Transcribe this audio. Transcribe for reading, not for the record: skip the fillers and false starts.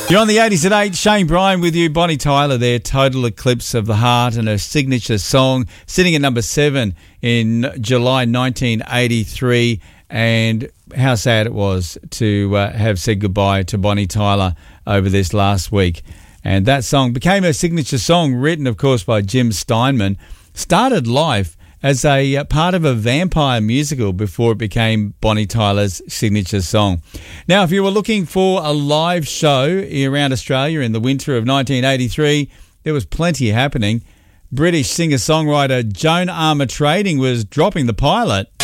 You're on the 80s at 8. Shane Bryan with you. Bonnie Tyler there. Total Eclipse of the Heart, and her signature song sitting at number 7 in July 1983. And how sad it was to have said goodbye to Bonnie Tyler over this last week. And that song became her signature song, written, of course, by Jim Steinman. Started life as a part of a vampire musical before it became Bonnie Tyler's signature song. Now, if you were looking for a live show around Australia in the winter of 1983, there was plenty happening. British singer-songwriter Joan Armatrading was dropping the pilot